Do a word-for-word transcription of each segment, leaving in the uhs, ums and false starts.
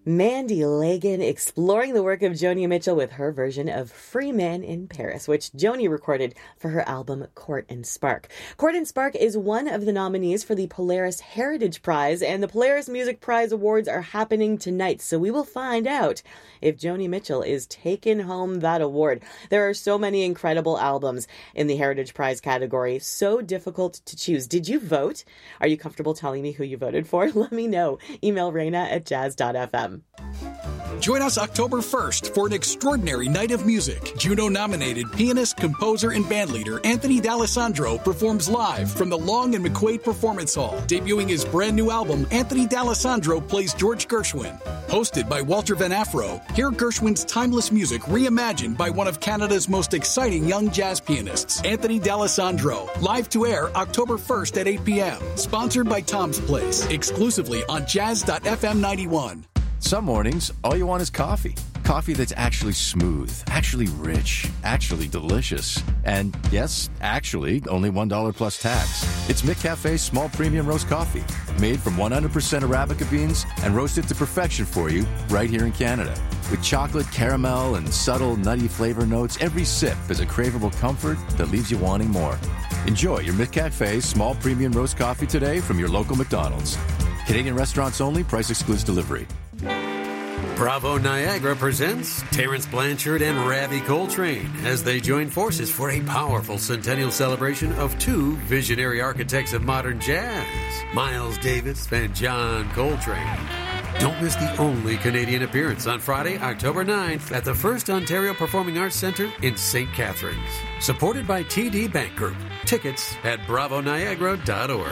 Mandy Lagan exploring the work of Joni Mitchell with her version of Free Man in Paris, which Joni recorded for her album Court and Spark. Court and Spark is one of the nominees for the Polaris Heritage Prize, and the Polaris Music Prize Awards are happening tonight, so we will find out if Joni Mitchell is taking home that award. There are so many incredible albums in the Heritage Prize category, so difficult to choose. Did you vote? Are you comfortable telling me who you voted for? Let me know. Email Raina at jazz dot f m. Join us October first for an extraordinary night of music. Juno-nominated pianist, composer, and bandleader Anthony D'Alessandro performs live from the Long and McQuaid Performance Hall. Debuting his brand new album, Anthony D'Alessandro plays George Gershwin. Hosted by Walter Van Afro, hear Gershwin's timeless music reimagined by one of Canada's most exciting young jazz pianists, Anthony D'Alessandro. Live to air October first at eight p.m. Sponsored by Tom's Place. Exclusively on jazz dot f m ninety-one. Some mornings, all you want is coffee. Coffee that's actually smooth, actually rich, actually delicious. And yes, actually, only one dollar plus tax. It's McCafe's small premium roast coffee, made from one hundred percent Arabica beans and roasted to perfection for you right here in Canada. With chocolate, caramel, and subtle nutty flavor notes, every sip is a craveable comfort that leaves you wanting more. Enjoy your McCafe small premium roast coffee today from your local McDonald's. Canadian restaurants only, price excludes delivery. Bravo Niagara presents Terrence Blanchard and Ravi Coltrane as they join forces for a powerful centennial celebration of two visionary architects of modern jazz, Miles Davis and John Coltrane. Don't miss the only Canadian appearance on Friday, October ninth at the First Ontario Performing Arts Centre in Saint Catharines. Supported by T D Bank Group. Tickets at bravo niagara dot org.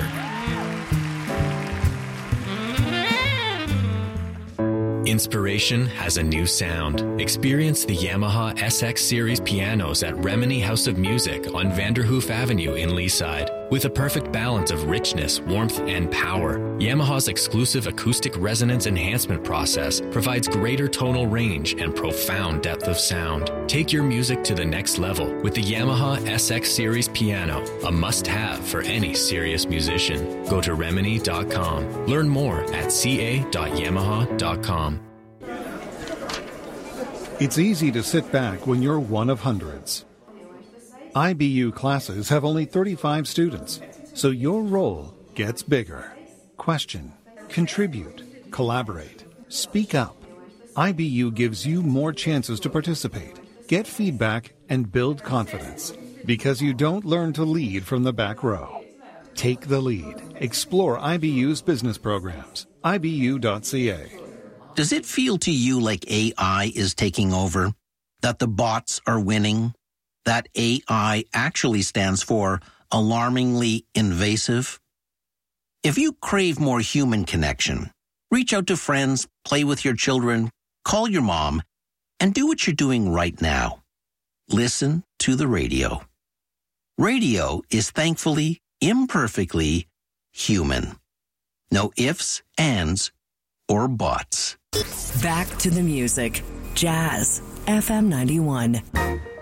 Inspiration has a new sound. Experience the Yamaha S X Series pianos at Remini House of Music on Vanderhoof Avenue in Leaside. With a perfect balance of richness, warmth, and power, Yamaha's exclusive acoustic resonance enhancement process provides greater tonal range and profound depth of sound. Take your music to the next level with the Yamaha S X Series piano, a must-have for any serious musician. Go to remini dot com. Learn more at c a dot yamaha dot com. It's easy to sit back when you're one of hundreds. I B U classes have only thirty-five students, so your role gets bigger. Question, contribute, collaborate, speak up. I B U gives you more chances to participate, get feedback, and build confidence, because you don't learn to lead from the back row. Take the lead. Explore I B U's business programs. I B U dot c a. Does it feel to you like A I is taking over? That the bots are winning? That A I actually stands for alarmingly invasive? If you crave more human connection, reach out to friends, play with your children, call your mom, and do what you're doing right now. Listen to the radio. Radio is thankfully, imperfectly human. No ifs, ands, or buts. Back to the music. Jazz F M ninety-one.